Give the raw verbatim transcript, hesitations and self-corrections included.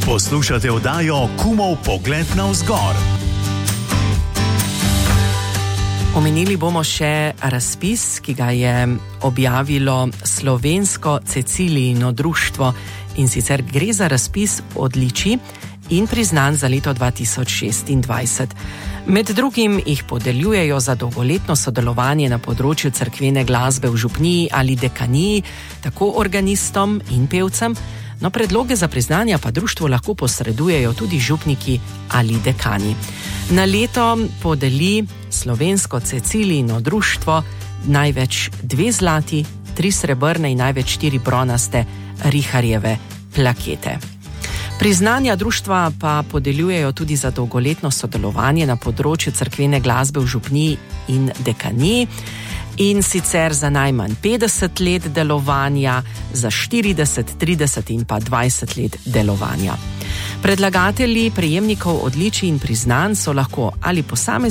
Poslušate oddajo Kumov pogled navzgor. Omenili bomo še razpis, ki ga je objavilo Slovensko Cecilijino društvo, in sicer gre za razpis odličij in priznanj za leto dva tisoč šestindvajset. Med drugim jih podeljujejo za dolgoletno sodelovanje na področju cerkvene glasbe v župniji ali dekaniji, tako organistom in pevcem, no predloge za priznanja pa društvu lahko posredujejo tudi župniki ali dekani. Na leto podeli Slovensko Cecilijino društvo največ dve zlati, tri srebrne in največ štiri bronaste Riharjeve plakete. Priznanja društva pa podeljujejo tudi za dolgoletno sodelovanje na področju cerkvene glasbe v župniji in dekaniji, in sicer za najmanj petdeset let delovanja, za štirideset, trideset in pa dvajset let delovanja. Predlagatelji prejemnikov odličij in priznanj so lahko ali posamezni